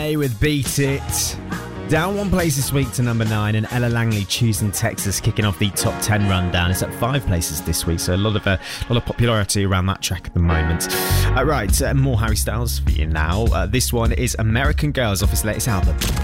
With Beat It. Down one place this week to number 9, and Ella Langley, Choosing Texas, kicking off the top 10 rundown. It's at 5 places this week, so a lot of popularity around that track at the moment. More Harry Styles for you now. This one is American Girls off his latest album.